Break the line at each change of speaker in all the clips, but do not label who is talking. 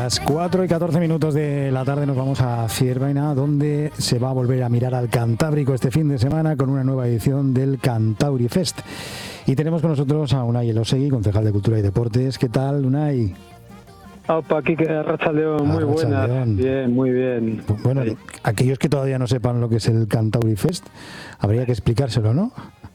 las 4:14 de la tarde nos vamos a Ciervena, donde se va a volver a mirar al Cantábrico este fin de semana con una nueva edición del Cantauri Fest. Y tenemos con nosotros a Unai Elosegui, concejal de Cultura y Deportes. ¿Qué tal, Unai?
Opa, aquí que Arratsaldeon, muy buenas. Bien, muy bien.
Bueno, aquellos que todavía no sepan lo que es el Cantauri Fest, habría que explicárselo, ¿no?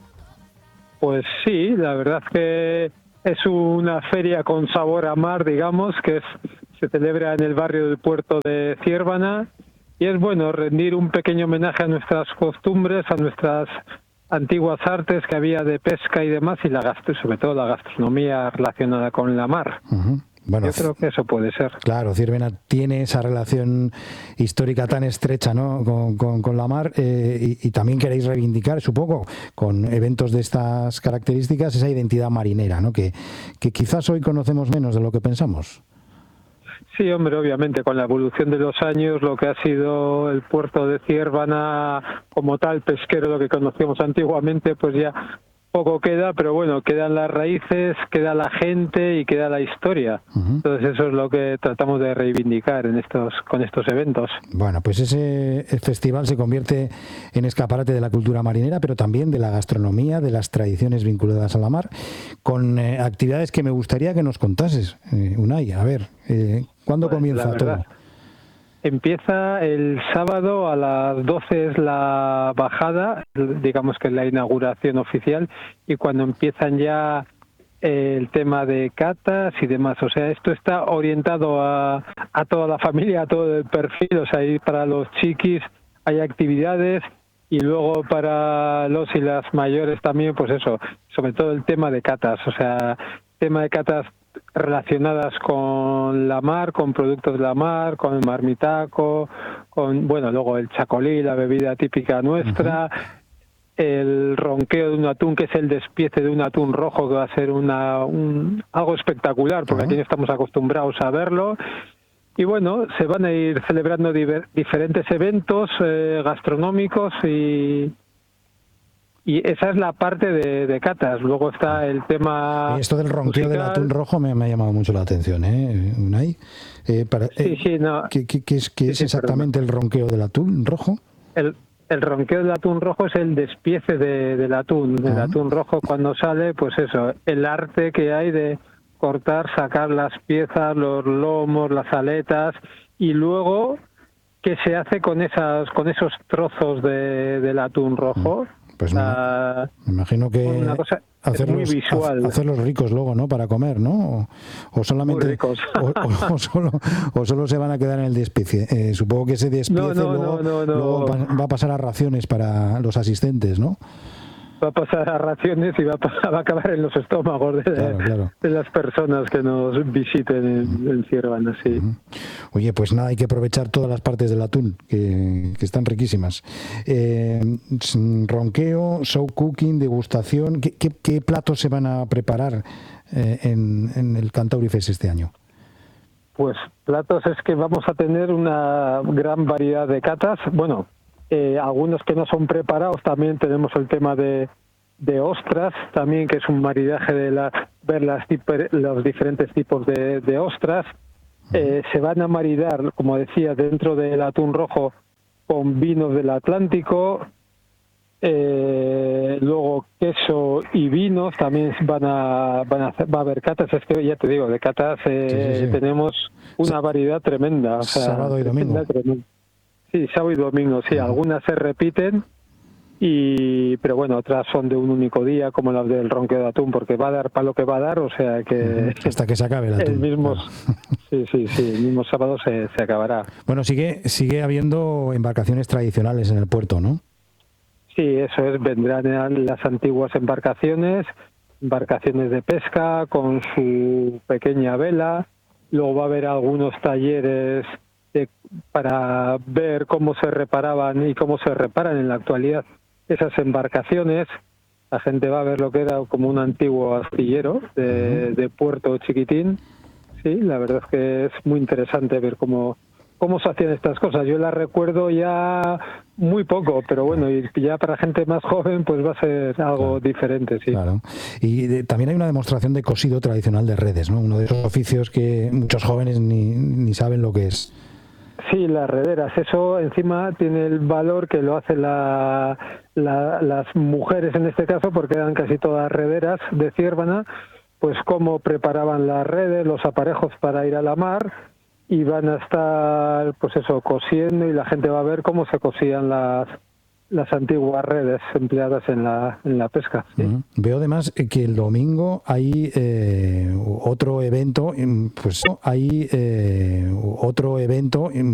Pues sí, la verdad que es una feria con sabor a mar, digamos, que se celebra en el barrio del puerto de Ciervena, y es bueno rendir un pequeño homenaje a nuestras costumbres, a nuestras antiguas artes que había de pesca y demás, y sobre todo la gastronomía relacionada con la mar.
Uh-huh. Bueno,
yo creo que eso puede ser.
Claro, Ciervena tiene esa relación histórica tan estrecha, ¿no?, con la mar, y también queréis reivindicar, supongo, con eventos de estas características, esa identidad marinera, ¿no?, que quizás hoy conocemos menos de lo que pensamos.
Sí, hombre, obviamente con la evolución de los años, lo que ha sido el puerto de Ciervena como tal, pesquero, lo que conocíamos antiguamente, pues ya poco queda, pero bueno, quedan las raíces, queda la gente y queda la historia. Uh-huh. Entonces eso es lo que tratamos de reivindicar con estos eventos.
Bueno, pues ese festival se convierte en escaparate de la cultura marinera, pero también de la gastronomía, de las tradiciones vinculadas a la mar, con actividades que me gustaría que nos contases, Unai. A ver, ¿cuándo comienza todo?
Empieza el sábado a las 12, es la bajada, digamos que es la inauguración oficial, y cuando empiezan ya el tema de catas y demás. O sea, esto está orientado a toda la familia, a todo el perfil. O sea, ahí para los chiquis hay actividades, y luego para los y las mayores también, pues eso, sobre todo el tema de catas. O sea, tema de catas relacionadas con la mar, con productos de la mar, con el marmitaco, luego el chacolí, la bebida típica nuestra, el ronqueo de un atún, que es el despiece de un atún rojo, que va a ser algo espectacular, porque aquí no estamos acostumbrados a verlo. Y bueno, se van a ir celebrando diferentes eventos gastronómicos, y esa es la parte de catas. Luego está el tema
esto del ronqueo musical. Del atún rojo me ha llamado mucho la atención, Unai. ¿Qué es exactamente el ronqueo del atún rojo?
El ronqueo del atún rojo es el despiece del atún. El atún rojo, cuando sale, pues eso, el arte que hay de cortar, sacar las piezas, los lomos, las aletas, y luego qué se hace con esos trozos del atún rojo.
Pues me imagino que
una cosa muy visual.
Hacerlos ricos luego, ¿no?, para comer, ¿no? O solamente
ricos.
o solo se van a quedar en el despiece. Supongo que ese despiece luego va a pasar a raciones para los asistentes, ¿no?
Va a pasar a raciones y va a acabar en los estómagos de las personas que nos visiten en Ciervena, sí.
Oye, pues nada, hay que aprovechar todas las partes del atún, que están riquísimas. Ronqueo, show cooking, degustación. ¿Qué platos se van a preparar en el Cantauri Fest este año?
Pues platos es que vamos a tener una gran variedad de catas. Bueno, algunos que no son preparados. También tenemos el tema de ostras, también, que es un maridaje de ver los diferentes tipos de ostras. Se van a maridar, como decía, dentro del atún rojo con vinos del Atlántico. Luego queso y vinos también va a haber catas. Es que ya te digo, de catas sí. Tenemos una variedad tremenda. O sea,
sábado y domingo.
Sí, sábado y domingo, sí. Algunas se repiten, pero bueno, otras son de un único día, como las del ronqueo de atún, porque va a dar para lo que va a dar, o sea que...
Hasta que se acabe el atún.
El mismo sábado se acabará.
Bueno, sigue habiendo embarcaciones tradicionales en el puerto, ¿no?
Sí, eso es, vendrán las antiguas embarcaciones de pesca con su pequeña vela. Luego va a haber algunos talleres para ver cómo se reparaban y cómo se reparan en la actualidad esas embarcaciones. La gente va a ver lo que era como un antiguo astillero de puerto chiquitín. Sí, la verdad es que es muy interesante ver cómo cómo se hacían estas cosas. Yo las recuerdo ya muy poco, pero bueno, y ya para gente más joven pues va a ser algo diferente, sí.
Claro. Y también hay una demostración de cosido tradicional de redes, ¿no? Uno de esos oficios que muchos jóvenes ni saben lo que es.
Sí, las rederas. Eso encima tiene el valor que lo hacen las mujeres en este caso, porque eran casi todas rederas de Ciérvana, pues cómo preparaban las redes, los aparejos para ir a la mar, y van a estar, pues eso, cosiendo, y la gente va a ver cómo se cosían las antiguas redes empleadas en la pesca. ¿Sí?
Veo además que el domingo hay otro evento,